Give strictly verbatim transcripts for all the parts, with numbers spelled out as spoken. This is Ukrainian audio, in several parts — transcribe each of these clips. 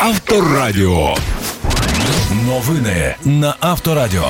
Авторадіо. Новини на Авторадіо.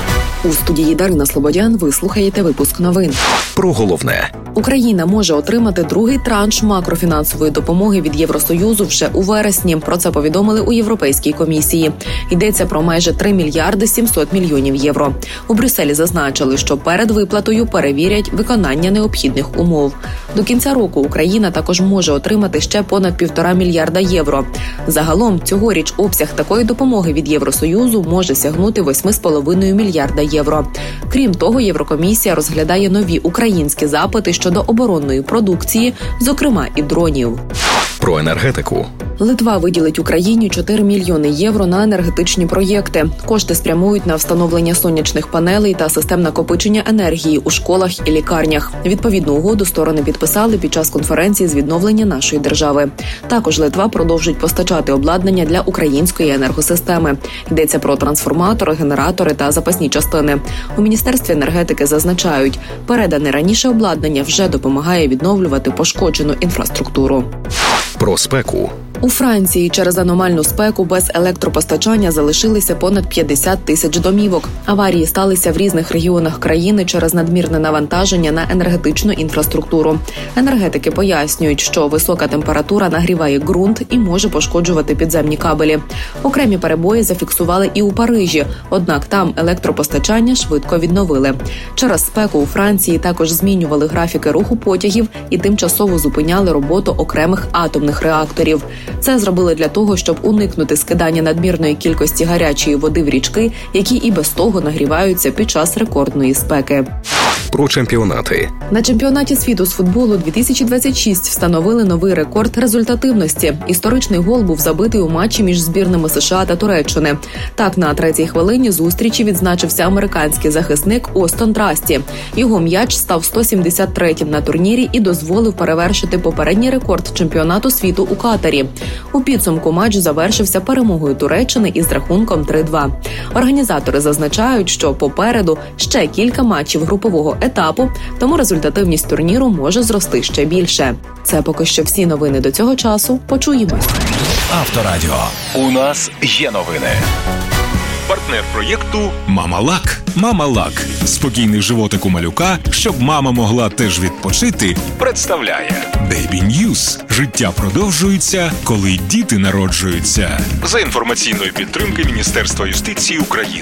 У студії Дарина Слободян ви слухаєте випуск новин. Про головне. Україна може отримати другий транш макрофінансової допомоги від Євросоюзу вже у вересні. Про це повідомили у Європейській комісії. Йдеться про майже три мільярди сімсот мільйонів євро. У Брюсселі зазначили, що перед виплатою перевірять виконання необхідних умов. До кінця року Україна також може отримати ще понад півтора мільярда євро. Загалом цьогоріч обсяг такої допомоги від Євросоюзу може сягнути восьми з половиною мільярда євро. Крім того, Єврокомісія розглядає нові українські запити щодо оборонної продукції, зокрема і дронів. Про енергетику. Литва виділить Україні чотири мільйони євро на енергетичні проєкти. Кошти спрямують на встановлення сонячних панелей та систем накопичення енергії у школах і лікарнях. Відповідну угоду сторони підписали під час конференції з відновлення нашої держави. Також Литва продовжить постачати обладнання для української енергосистеми. Йдеться про трансформатори, генератори та запасні частини. У Міністерстві енергетики зазначають, передане раніше обладнання вже допомагає відновлювати пошкоджену інфраструктуру. Про спеку. У Франції через аномальну спеку без електропостачання залишилися понад п'ятдесят тисяч домівок. Аварії сталися в різних регіонах країни через надмірне навантаження на енергетичну інфраструктуру. Енергетики пояснюють, що висока температура нагріває ґрунт і може пошкоджувати підземні кабелі. Окремі перебої зафіксували і у Парижі, однак там електропостачання швидко відновили. Через спеку у Франції також змінювали графіки руху потягів і тимчасово зупиняли роботу окремих атомних реакторів. Це зробили для того, щоб уникнути скидання надмірної кількості гарячої води в річки, які і без того нагріваються під час рекордної спеки. Про чемпіонати. На чемпіонаті світу з футболу дві тисячі двадцять шість встановили новий рекорд результативності. Історичний гол був забитий у матчі між збірними США та Туреччини. Так, на третій хвилині зустрічі відзначився американський захисник Остон Трасті. Його м'яч став сто сімдесят третім на турнірі і дозволив перевершити попередній рекорд чемпіонату світу у Катарі. У підсумку матч завершився перемогою Туреччини із рахунком три-два. Організатори зазначають, що попереду ще кілька матчів групового етапу, тому результативність турніру може зрости ще більше. Це поки що всі новини до цього часу. Почуємось. Авторадіо. У нас є новини. Партнер проєкту «Мама-Лак». «Мама-Лак» – спокійний животик у малюка, щоб мама могла теж відпочити, представляє Baby News. Життя продовжується, коли діти народжуються. За інформаційної підтримки Міністерства юстиції України.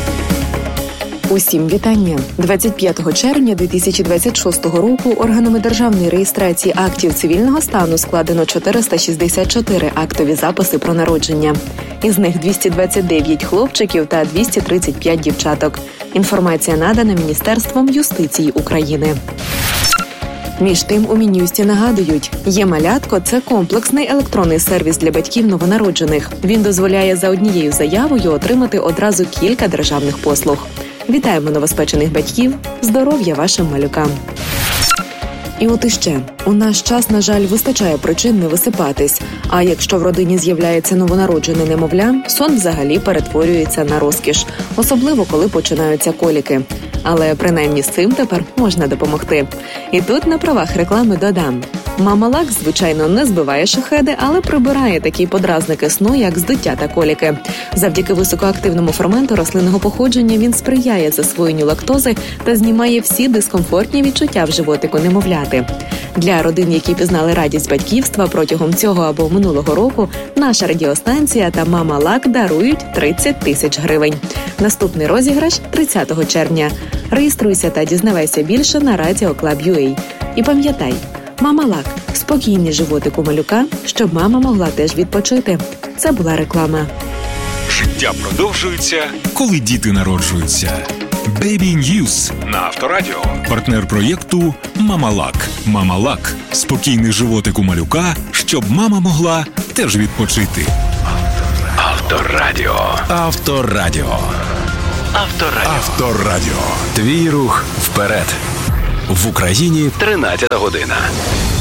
Усім вітання. двадцять п'ятого червня дві тисячі двадцять шостого року органами державної реєстрації актів цивільного стану складено чотириста шістдесят чотири актові записи про народження. Із них двісті двадцять дев'ять хлопчиків та двісті тридцять п'ять дівчаток. Інформація надана Міністерством юстиції України. Між тим, у Мін'юсті нагадують, «Є-малятко» – це комплексний електронний сервіс для батьків новонароджених. Він дозволяє за однією заявою отримати одразу кілька державних послуг. Вітаємо новоспечених батьків, здоров'я вашим малюкам. І от іще. У наш час, на жаль, вистачає причин не висипатись. А якщо в родині з'являється новонароджене немовля, сон взагалі перетворюється на розкіш. Особливо, коли починаються коліки. Але принаймні з цим тепер можна допомогти. І тут на правах реклами додам. «Мама-Лак», звичайно, не збиває шахеди, але прибирає такі подразники сну, як здуття та коліки. Завдяки високоактивному ферменту рослинного походження він сприяє засвоєнню лактози та знімає всі дискомфортні відчуття в животику немовляти. Для родин, які пізнали радість батьківства протягом цього або минулого року, наша радіостанція та «Мама-Лак» дарують тридцять тисяч гривень. Наступний розіграш – тридцятого червня. Реєструйся та дізнавайся більше на радіо клаб крапка ю а. І пам'ятай, «Мама-Лак» – спокійний животик у малюка, щоб мама могла теж відпочити. Це була реклама. Життя продовжується, коли діти народжуються. Baby News на Авторадіо. Партнер проєкту «Мама-Лак». «Мама-Лак» – спокійний животик у малюка, щоб мама могла теж відпочити. Авторадіо. Авторадіо. Авторадіо. Авторадіо. Твій рух вперед. В Україні тринадцята година.